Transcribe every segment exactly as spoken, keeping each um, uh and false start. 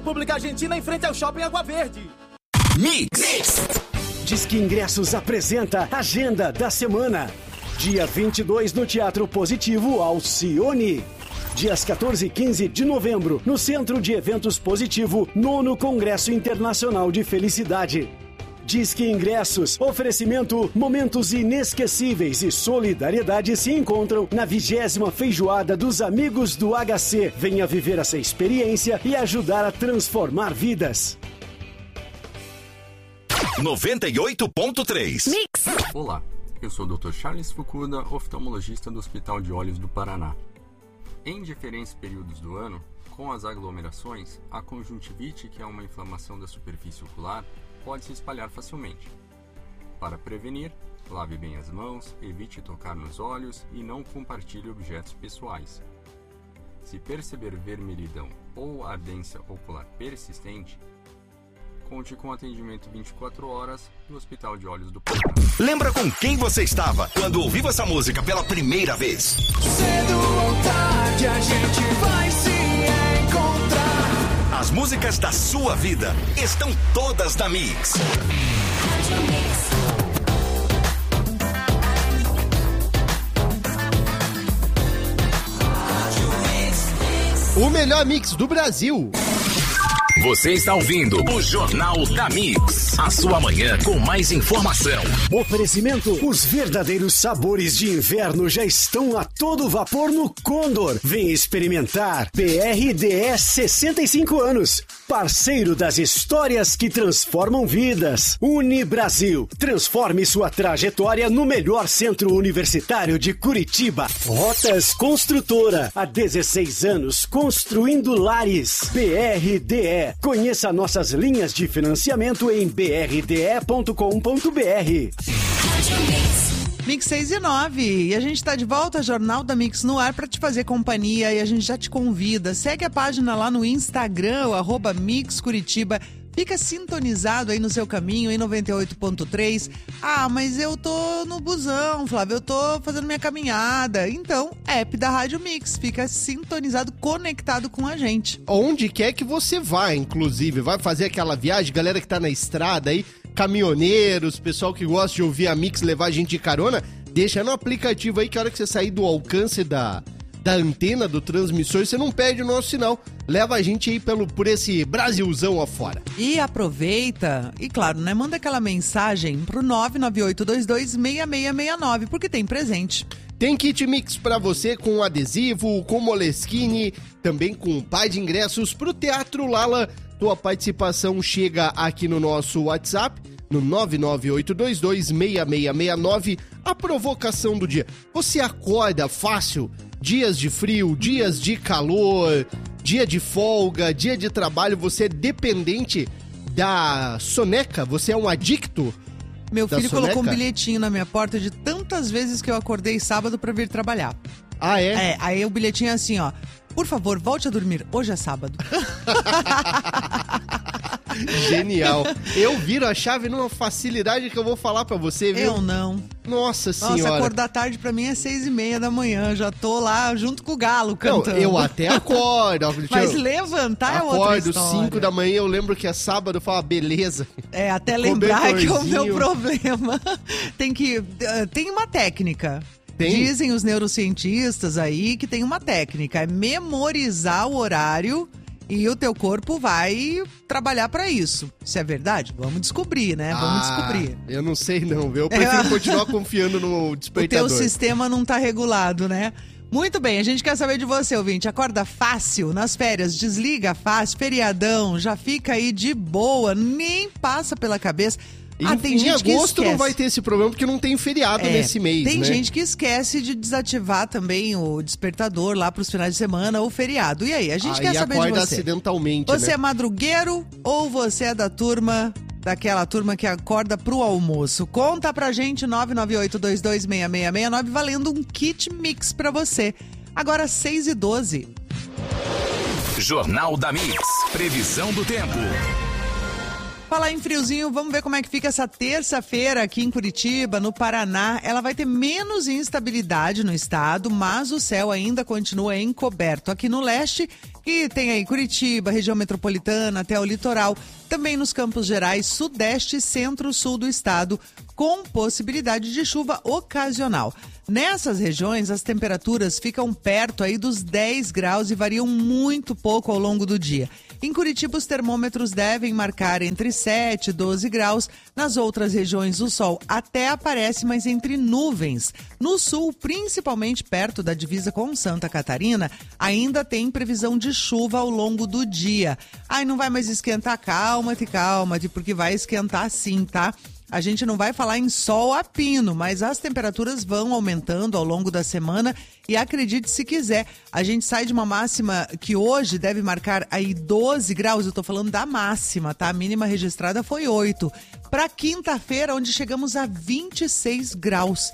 República Argentina em frente ao Shopping Água Verde. Mix. Mix. Disque Ingressos apresenta Agenda da Semana. Dia vinte e dois no Teatro Positivo Alcione. Dias quatorze e quinze de novembro no Centro de Eventos Positivo, nono Congresso Internacional de Felicidade. Disque Ingressos, oferecimento, momentos inesquecíveis e solidariedade se encontram na vigésima feijoada dos Amigos do H C. Venha viver essa experiência e ajudar a transformar vidas. noventa e oito ponto três Mix. Olá, eu sou o doutor Charles Fukuda, oftalmologista do Hospital de Olhos do Paraná. Em diferentes períodos do ano, com as aglomerações, a conjuntivite, que é uma inflamação da superfície ocular, pode se espalhar facilmente. Para prevenir, lave bem as mãos, evite tocar nos olhos e não compartilhe objetos pessoais. Se perceber vermelhidão ou ardência ocular persistente, conte com atendimento vinte e quatro horas no Hospital de Olhos do Paraná. Lembra com quem você estava quando ouviu essa música pela primeira vez? Cedo ou tarde a gente vai se encontrar. As músicas da sua vida estão todas na Mix. O melhor mix do Brasil. Você está ouvindo o Jornal da Mix. A sua manhã com mais informação. Oferecimento: os verdadeiros sabores de inverno já estão a todo vapor no Condor. Vem experimentar. P R D S sessenta e cinco anos. Parceiro das histórias que transformam vidas. Unibrasil. Transforme sua trajetória no melhor centro universitário de Curitiba. Rotas Construtora. Há dezesseis anos construindo lares. B R D E. Conheça nossas linhas de financiamento em b r d e ponto com ponto b r. Mix seis e nove, e a gente está de volta, Jornal da Mix no ar, para te fazer companhia, e a gente já te convida. Segue a página lá no Instagram, o arroba Mix Curitiba. Fica sintonizado aí no seu caminho, em noventa e oito ponto três. Ah, mas eu tô no busão, Flávio, eu tô fazendo minha caminhada. Então, app da Rádio Mix, fica sintonizado, conectado com a gente. Onde quer que você vá, inclusive, vai fazer aquela viagem, galera que tá na estrada aí, caminhoneiros, pessoal que gosta de ouvir a Mix, levar a gente de carona, deixa no aplicativo aí que a hora que você sair do alcance da... da antena, do transmissor, você não perde o nosso sinal. Leva a gente aí pelo, por esse Brasilzão afora. E aproveita, e claro, né, manda aquela mensagem pro nove nove oito dois dois seis seis seis nove, porque tem presente. Tem kit Mix pra você com adesivo, com Moleskine, também com pai de ingressos pro Teatro Lala. Tua participação chega aqui no nosso WhatsApp, no nove nove oito dois dois seis seis seis nove. A provocação do dia. Você acorda fácil? Dias de frio, dias de calor, dia de folga, dia de trabalho, você é dependente da soneca? Você é um adicto? Meu filho soneca? colocou um bilhetinho na minha porta de tantas vezes que eu acordei sábado pra vir trabalhar. Ah, é? É, aí o bilhetinho é assim, ó. Por favor, volte a dormir. Hoje é sábado. Genial. Eu viro a chave numa facilidade que eu vou falar pra você, viu? Eu não. Nossa senhora. Nossa, acordar tarde pra mim é seis e meia da manhã. Já tô lá junto com o galo cantando. Não, eu até acordo. Mas levantar é outra acordo história. cinco da manhã, eu lembro que é sábado, eu falo, beleza. É, até lembrar que é o meu problema. Tem que... Tem uma técnica. Tem? Dizem os neurocientistas aí que tem uma técnica. É memorizar o horário... E o teu corpo vai trabalhar pra isso. Se é verdade, vamos descobrir, né? Vamos ah, descobrir. Eu não sei não, eu prefiro é. continuar confiando no despertador. O teu sistema não tá regulado, né? Muito bem, a gente quer saber de você, ouvinte. Acorda fácil nas férias, desliga fácil, feriadão, já fica aí de boa, nem passa pela cabeça. Ah, tem em gente em agosto que não vai ter esse problema porque não tem feriado é, nesse mês, Tem né? gente que esquece de desativar também o despertador lá pros finais de semana ou feriado. E aí, a gente aí quer saber de você. acidentalmente, Você né? é madrugueiro ou você é da turma, daquela turma que acorda pro almoço? Conta pra gente, nove nove oito dois dois seis seis seis nove, valendo um kit Mix pra você. Agora, seis e doze. Jornal da Mix. Previsão do tempo. Falar em friozinho, vamos ver como é que fica essa terça-feira aqui em Curitiba, no Paraná. Ela vai ter menos instabilidade no estado, mas o céu ainda continua encoberto. Aqui no leste, que tem aí Curitiba, região metropolitana, até o litoral. Também nos Campos Gerais, sudeste e centro-sul do estado, com possibilidade de chuva ocasional. Nessas regiões, as temperaturas ficam perto aí dos dez graus e variam muito pouco ao longo do dia. Em Curitiba, os termômetros devem marcar entre sete e doze graus. Nas outras regiões, o sol até aparece, mas entre nuvens. No sul, principalmente perto da divisa com Santa Catarina, ainda tem previsão de chuva ao longo do dia. Ai, não vai mais esquentar? Calma-te, calma-te, porque vai esquentar sim, tá? A gente não vai falar em sol a pino, mas as temperaturas vão aumentando ao longo da semana e acredite se quiser, a gente sai de uma máxima que hoje deve marcar aí doze graus, eu tô falando da máxima, tá? A mínima registrada foi oito. Para quinta-feira, onde chegamos a vinte e seis graus.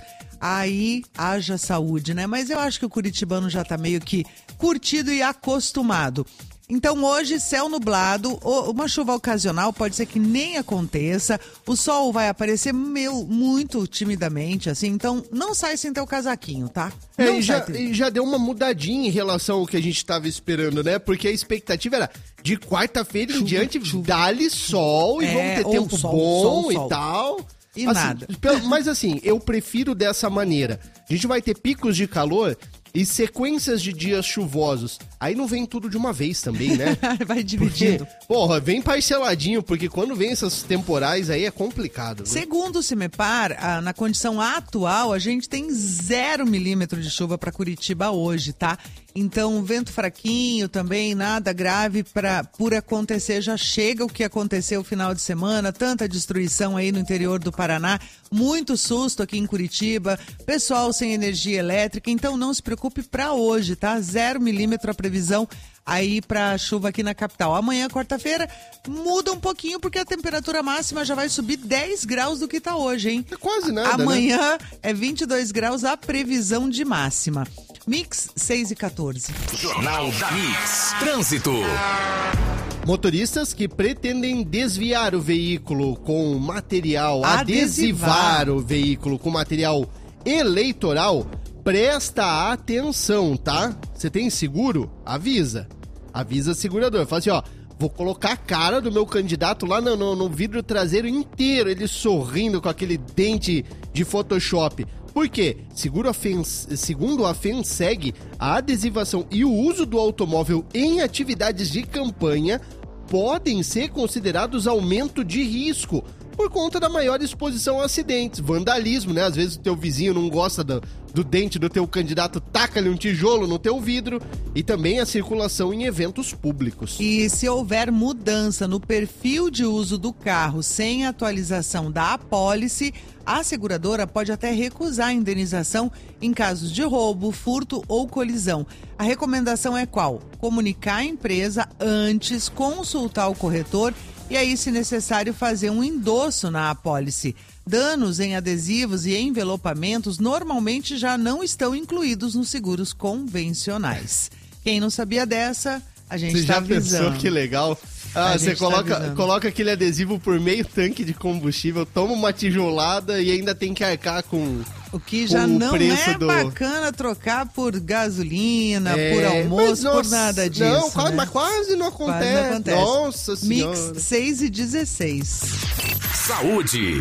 Aí haja saúde, né? Mas eu acho que o curitibano já tá meio que curtido e acostumado. Então hoje, céu nublado, uma chuva ocasional pode ser que nem aconteça, o sol vai aparecer meu, muito timidamente, assim, então não sai sem ter o casaquinho, tá? É, não e já, ter... e já deu uma mudadinha em relação ao que a gente estava esperando, né? Porque a expectativa era de quarta-feira em diante, dá-lhe sol e É, vamos ter ou tempo sol, bom sol, e sol. tal. E Assim, nada. pelo- Mas assim, eu prefiro dessa maneira. A gente vai ter picos de calor e sequências de dias chuvosos. Aí não vem tudo de uma vez também, né? vai Porque, dividindo. porra, vem parceladinho, porque quando vem essas temporais aí é complicado. Viu? Segundo o CIMEPAR, ah, na condição atual, a gente tem zero milímetro de chuva para Curitiba hoje, tá? Então, vento fraquinho também, nada grave pra, por acontecer. Já chega o que aconteceu no final de semana, tanta destruição aí no interior do Paraná, muito susto aqui em Curitiba, pessoal sem energia elétrica, então não se preocupe para hoje, tá? Zero milímetro a previsão aí para chuva aqui na capital. Amanhã, quarta-feira, muda um pouquinho porque a temperatura máxima já vai subir dez graus do que tá hoje, hein? É quase nada, né? Amanhã é vinte e dois graus a previsão de máxima. Mix seis e quatorze. Jornal da Mix. Trânsito. Motoristas que pretendem desviar o veículo com material, Adesivar. adesivar o veículo com material eleitoral, presta atenção, tá? Você tem seguro? Avisa. Avisa a seguradora. Fala assim, ó, vou colocar a cara do meu candidato lá no, no, no vidro traseiro inteiro, ele sorrindo com aquele dente de Photoshop. Por quê? Seguro a Fen- segundo a FENSEG, a adesivação e o uso do automóvel em atividades de campanha podem ser considerados aumento de risco por conta da maior exposição a acidentes, vandalismo, né? Às vezes o teu vizinho não gosta do, do dente do teu candidato, taca-lhe um tijolo no teu vidro, e também a circulação em eventos públicos. E se houver mudança no perfil de uso do carro sem atualização da apólice, a seguradora pode até recusar a indenização em casos de roubo, furto ou colisão. A recomendação é qual? Comunicar a empresa antes, consultar o corretor e aí, se necessário, fazer um endosso na apólice. Danos em adesivos e envelopamentos normalmente já não estão incluídos nos seguros convencionais. Quem não sabia dessa, a gente Você está já avisando. pensou que legal? Ah, A você gente tá coloca, avisando. coloca aquele adesivo por meio tanque de combustível, toma uma tijolada e ainda tem que arcar com... O que já o não preço é do- bacana trocar por gasolina, É, por almoço, mas, por nossa, nada disso. Não, quase, né? mas quase não acontece. Quase não acontece. Nossa senhora. Mix seis e dezesseis. Saúde.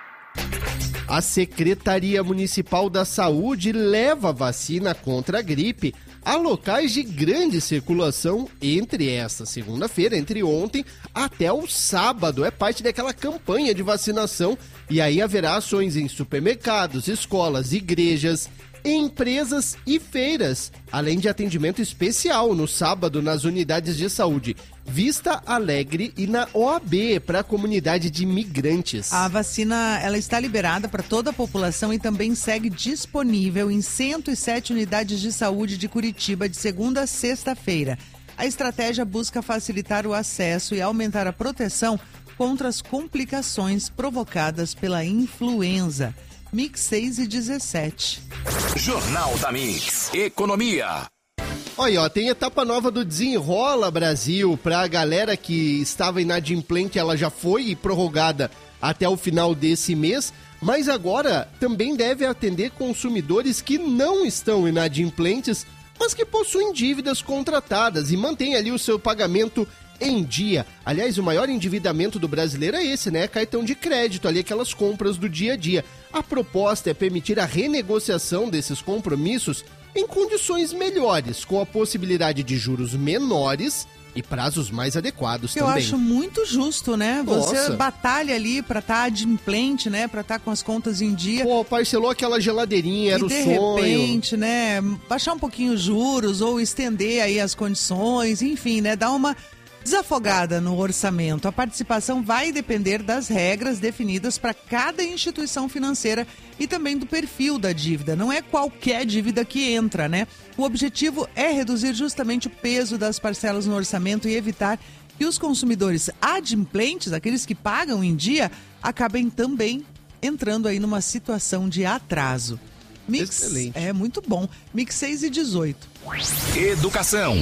A Secretaria Municipal da Saúde leva vacina contra a gripe a locais de grande circulação entre esta segunda-feira, entre ontem até o sábado. É parte daquela campanha de vacinação e aí haverá ações em supermercados, escolas, igrejas, empresas e feiras, além de atendimento especial no sábado nas unidades de saúde Vista Alegre e na O A B para a comunidade de imigrantes. A vacina ela está liberada para toda a população e também segue disponível em cento e sete unidades de saúde de Curitiba de segunda a sexta-feira. A estratégia busca facilitar o acesso e aumentar a proteção contra as complicações provocadas pela influenza. Mix seis e dezessete. Jornal da Mix. Economia. Olha, ó, tem etapa nova do Desenrola Brasil para a galera que estava inadimplente, ela já foi prorrogada até o final desse mês, mas agora também deve atender consumidores que não estão inadimplentes, mas que possuem dívidas contratadas e mantêm ali o seu pagamento em dia. Aliás, o maior endividamento do brasileiro é esse, né? Cartão de crédito, ali aquelas compras do dia a dia. A proposta é permitir a renegociação desses compromissos em condições melhores, com a possibilidade de juros menores e prazos mais adequados Eu também. acho muito justo, né? Você Nossa. batalha ali pra estar adimplente, né? Pra estar com as contas em dia. Pô, parcelou aquela geladeirinha, era e o de sonho. repente, né? Baixar um pouquinho os juros ou estender aí as condições, enfim, né? Dar uma desafogada no orçamento. A participação vai depender das regras definidas para cada instituição financeira e também do perfil da dívida. Não é qualquer dívida que entra, né? O objetivo é reduzir justamente o peso das parcelas no orçamento e evitar que os consumidores adimplentes, aqueles que pagam em dia, acabem também entrando aí numa situação de atraso. Mix, Excelente. É muito bom. Mix seis e dezoito. Educação.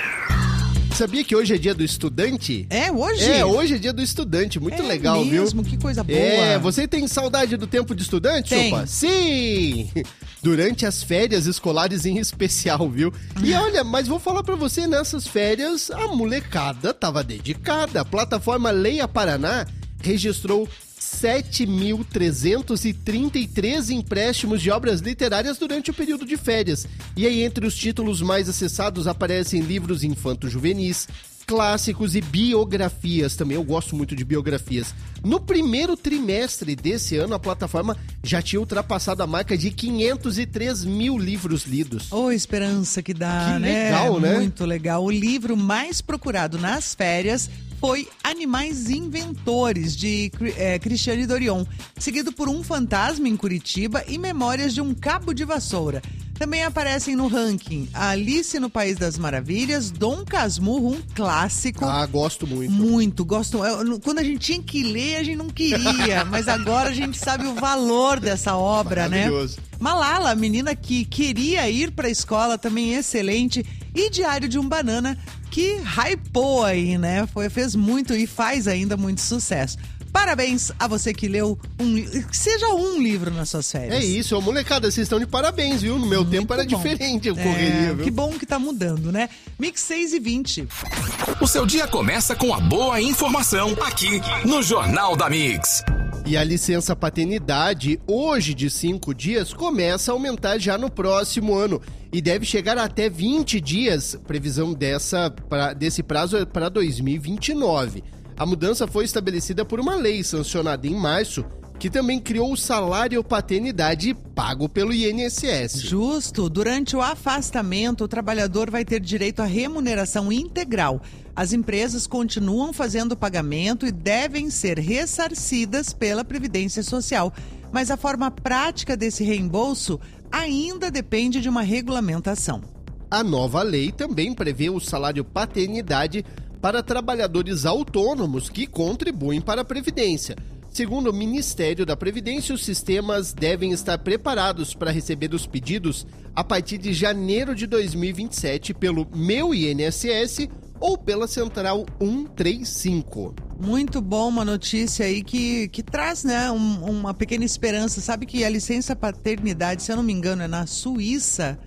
Sabia que hoje é dia do estudante? É, hoje? É, hoje é dia do estudante. Muito É legal, mesmo, viu? que coisa boa. É, você tem saudade do tempo de estudante, Tem. Sopa? Sim! Durante as férias escolares em especial, viu? E olha, mas vou falar pra você, nessas férias, a molecada tava dedicada. A plataforma Leia Paraná registrou sete mil trezentos e trinta e três empréstimos de obras literárias durante o período de férias. E aí, entre os títulos mais acessados, aparecem livros infanto-juvenis, clássicos e biografias. Também eu gosto muito de biografias. No primeiro trimestre desse ano, a plataforma já tinha ultrapassado a marca de quinhentos e três mil livros lidos. Ô, esperança que dá, Que né? legal, né? Muito legal. O livro mais procurado nas férias foi Animais Inventores, de é, Cristiane Dorion, seguido por Um Fantasma em Curitiba e Memórias de um Cabo de Vassoura. Também aparecem no ranking Alice no País das Maravilhas, Dom Casmurro, um clássico. Ah, gosto muito. Muito, gosto. eu- Quando a gente tinha que ler, a gente não queria, mas agora a gente sabe o valor dessa obra, né? Maravilhoso. Malala, a menina que queria ir pra escola, também excelente. E Diário de um Banana, que hypou aí, né? Foi, fez muito e faz ainda muito sucesso. Parabéns a você que leu um li- que seja um livro nas suas férias. É isso, ô, molecada, vocês estão de parabéns, viu? No meu Muito tempo era bom. diferente, eu É, correria, viu? que bom que tá mudando, né? Mix seis e vinte. O seu dia começa com a boa informação aqui no Jornal da Mix. E a licença paternidade, hoje de cinco dias, começa a aumentar já no próximo ano e deve chegar até vinte dias, previsão dessa, pra, desse prazo é para dois mil e vinte e nove. A mudança foi estabelecida por uma lei sancionada em março, que também criou o salário paternidade pago pelo I N S S. Justo. Durante o afastamento, o trabalhador vai ter direito à remuneração integral. As empresas continuam fazendo o pagamento e devem ser ressarcidas pela Previdência Social. Mas a forma prática desse reembolso ainda depende de uma regulamentação. A nova lei também prevê o salário paternidade para trabalhadores autônomos que contribuem para a Previdência. Segundo o Ministério da Previdência, os sistemas devem estar preparados para receber os pedidos a partir de janeiro de dois mil e vinte e sete pelo Meu I N S S ou pela Central cento e trinta e cinco. Muito bom, uma notícia aí que, que traz, né, um- uma pequena esperança. Sabe que a licença paternidade, se eu não me engano, é na Suíça.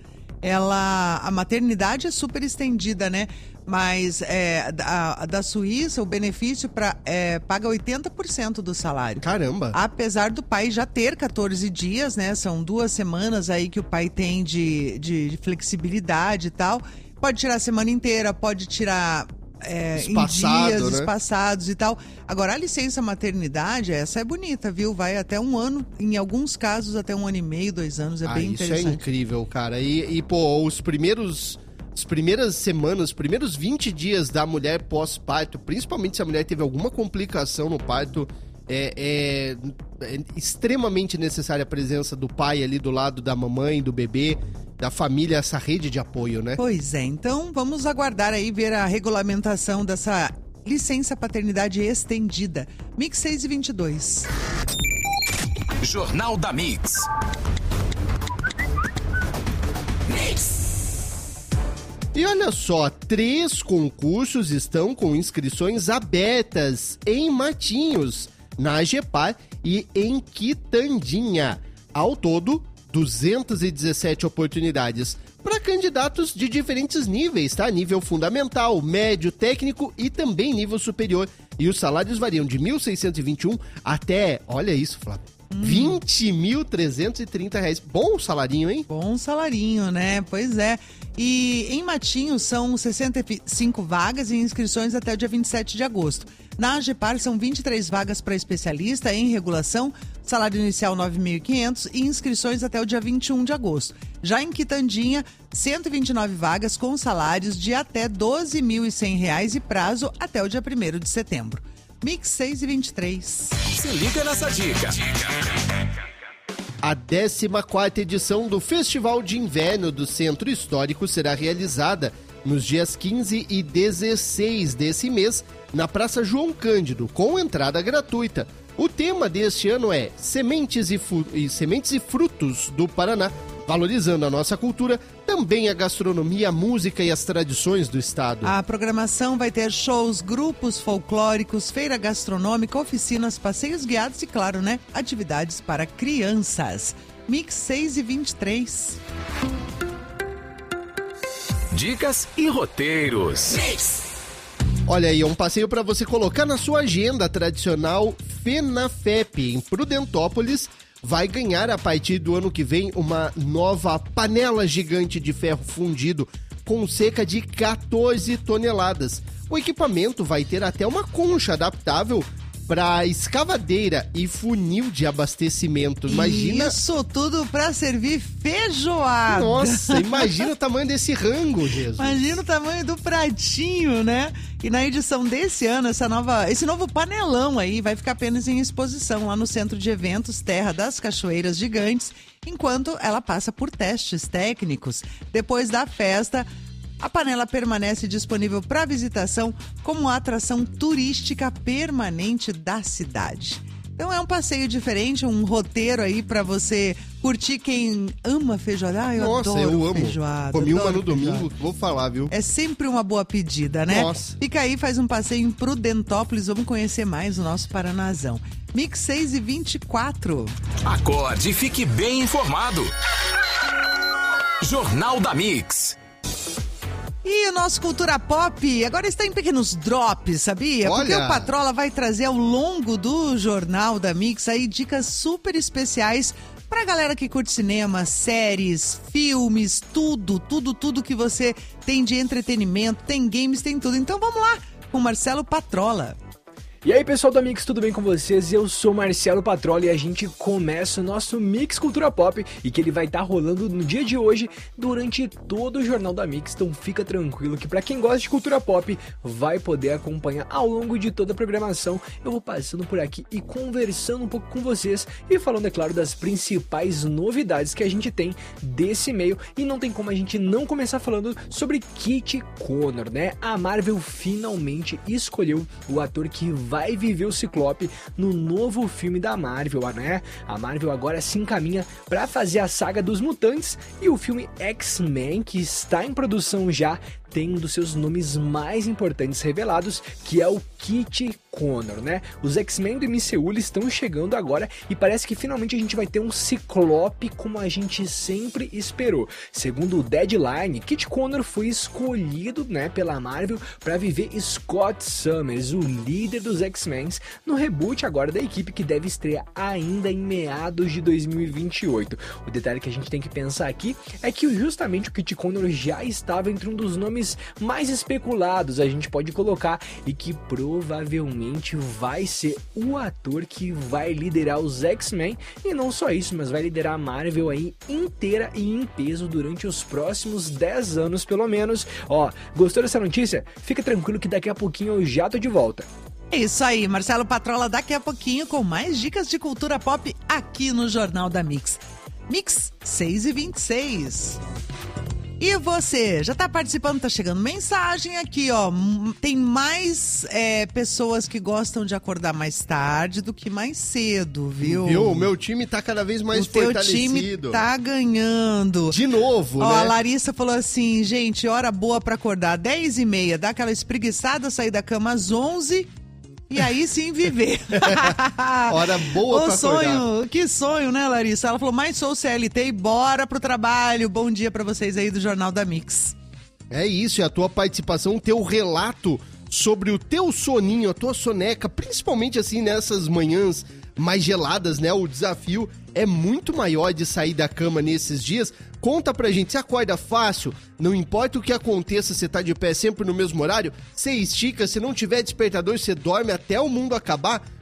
Ela, a maternidade é super estendida, né? Mas é, da, da Suíça, o benefício pra, é, paga oitenta por cento do salário. Caramba! Apesar do pai já ter catorze dias, né? São duas semanas aí que o pai tem de, de, de flexibilidade e tal. Pode tirar a semana inteira, pode tirar é, em Espaçado, dias né? espaçados e tal. Agora, a licença maternidade, essa é bonita, viu? Vai até um ano, em alguns casos até um ano e meio, dois anos. É Ah, bem isso é interessante. incrível, cara. E, e, pô, os primeiros... As primeiras semanas, os primeiros vinte dias da mulher pós-parto, principalmente se a mulher teve alguma complicação no parto, é, é, é extremamente necessária a presença do pai ali do lado da mamãe, do bebê, da família, essa rede de apoio, né? Pois é, então vamos aguardar aí ver a regulamentação dessa licença paternidade estendida. Mix seis e vinte e dois. Jornal da Mix. Mix. E olha só, três concursos estão com inscrições abertas em Matinhos, na Agepar e em Quitandinha. Ao todo, duzentas e dezessete oportunidades para candidatos de diferentes níveis, tá? Nível fundamental, médio, técnico e também nível superior. E os salários variam de mil seiscentos e vinte e um até, olha isso, Flávio, hum. vinte mil trezentos e trinta reais. Bom salarinho, hein? Bom salarinho, né? Pois é. E em Matinhos são sessenta e cinco vagas e inscrições até o dia vinte e sete de agosto. Na Agepar são vinte e três vagas para especialista em regulação, salário inicial nove mil e quinhentos e inscrições até o dia vinte e um de agosto. Já em Quitandinha, cento e vinte e nove vagas com salários de até doze mil e cem reais e prazo até o dia primeiro de setembro. Mix seis e vinte e três. Se liga nessa dica. A décima quarta edição do Festival de Inverno do Centro Histórico será realizada nos dias quinze e dezesseis desse mês, na Praça João Cândido, com entrada gratuita. O tema deste ano é Sementes e, fu- e Sementes e Frutos do Paraná, valorizando a nossa cultura, também a gastronomia, a música e as tradições do estado. A programação vai ter shows, grupos folclóricos, feira gastronômica, oficinas, passeios guiados e, claro, né, atividades para crianças. Mix seis e vinte e três. Dicas e roteiros. Olha aí, é um passeio para você colocar na sua agenda. A tradicional FENAFEP, em Prudentópolis, vai ganhar a partir do ano que vem uma nova panela gigante de ferro fundido com cerca de quatorze toneladas. O equipamento vai ter até uma concha adaptável para escavadeira e funil de abastecimento. Imagina... Isso tudo para servir feijoada. Nossa, imagina o tamanho desse rango, Jesus. Imagina o tamanho do pratinho, né? E na edição desse ano, essa nova, esse novo panelão aí vai ficar apenas em exposição lá no Centro de Eventos Terra das Cachoeiras Gigantes, enquanto ela passa por testes técnicos. Depois da festa, a panela permanece disponível para visitação como atração turística permanente da cidade. Então é um passeio diferente, um roteiro aí para você curtir. Quem ama feijoada. Ah, eu Nossa, adoro eu amo. feijoada. Comi uma adoro no domingo, feijoada. vou falar, viu? É sempre uma boa pedida, né? Nossa. Fica aí, faz um passeio em Prudentópolis, vamos conhecer mais o nosso Paranazão. Mix seis e vinte e quatro. Acorde e fique bem informado. Jornal da Mix. E o nosso Cultura Pop agora está em pequenos drops, sabia? Olha. Porque o Patrola vai trazer ao longo do Jornal da Mix aí dicas super especiais pra galera que curte cinema, séries, filmes, tudo, tudo, tudo que você tem de entretenimento, tem games, tem tudo. Então vamos lá com o Marcelo Patrola. E aí pessoal do Mix, tudo bem com vocês? Eu sou Marcelo Patrola e a gente começa o nosso Mix Cultura Pop e que ele vai estar rolando no dia de hoje durante todo o Jornal da Mix, então fica tranquilo que pra quem gosta de cultura pop vai poder acompanhar ao longo de toda a programação. Eu vou passando por aqui e conversando um pouco com vocês e falando, é claro, das principais novidades que a gente tem desse meio, e não tem como a gente não começar falando sobre Kit Connor, né? A Marvel finalmente escolheu o ator que vai viver o Ciclope no novo filme da Marvel, né? A Marvel agora se encaminha para fazer a saga dos mutantes, e o filme X-Men, que está em produção já, tem um dos seus nomes mais importantes revelados, que é o Kit Connor, né? Os X-Men do M C U estão chegando agora e parece que finalmente a gente vai ter um Ciclope como a gente sempre esperou. Segundo o Deadline, Kit Connor foi escolhido, né, pela Marvel para viver Scott Summers, o líder dos X-Men, no reboot agora da equipe que deve estrear ainda em meados de dois mil e vinte e oito. O detalhe que a gente tem que pensar aqui é que justamente o Kit Connor já estava entre um dos nomes mais especulados, a gente pode colocar, e que provavelmente vai ser o ator que vai liderar os X-Men, e não só isso, mas vai liderar a Marvel aí inteira e em peso durante os próximos dez anos pelo menos. Ó, gostou dessa notícia? Fica tranquilo que daqui a pouquinho eu já tô de volta. É isso aí, Marcelo Patrola daqui a pouquinho com mais dicas de cultura pop aqui no Jornal da Mix. Mix seis e vinte e seis. E você, já tá participando, tá chegando mensagem aqui, ó. Tem mais é, pessoas que gostam de acordar mais tarde do que mais cedo, viu? Viu? O meu time tá cada vez mais o teu fortalecido. time tá ganhando. De novo, ó, né? A Larissa falou assim, gente, hora boa pra acordar, dez e meia, dá aquela espreguiçada, sair da cama às onze e aí sim viver. Hora boa o pra sonho, acordar. Que sonho, né, Larissa? Ela falou, mas sou C L T e bora pro trabalho. Bom dia pra vocês aí do Jornal da Mix. É isso, é a tua participação, o teu relato sobre o teu soninho, a tua soneca, principalmente assim nessas manhãs mais geladas, né? O desafio é muito maior de sair da cama nesses dias. Conta pra gente, você acorda fácil? Não importa o que aconteça, você tá de pé sempre no mesmo horário? Você estica, se não tiver despertador, você dorme até o mundo acabar?